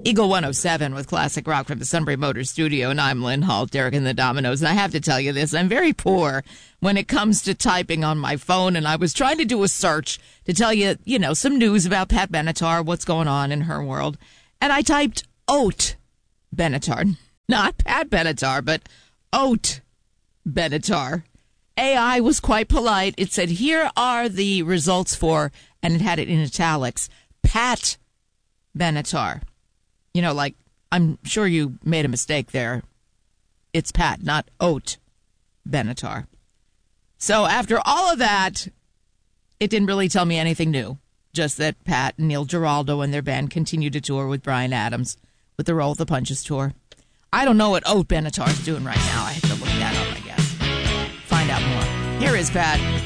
Eagle 107 with classic rock from the Sunbury Motors studio, and I'm Lynn Hall, Derek and the Dominoes, and I have to tell you this, I'm very poor when it comes to typing on my phone, and I was trying to do a search to tell you, some news about Pat Benatar, what's going on in her world, and I typed Oat Benatar, not Pat Benatar, but Oat Benatar. AI was quite polite. It said, here are the results for, and it had it in italics, Pat Benatar. I'm sure you made a mistake there. It's Pat, not Oat Benatar. So after all of that, it didn't really tell me anything new. Just that Pat and Neil Giraldo and their band continue to tour with Bryan Adams with the Roll with the Punches tour. I don't know what Oat Benatar's doing right now. I have to look that up, I guess. Find out more. Here is Pat.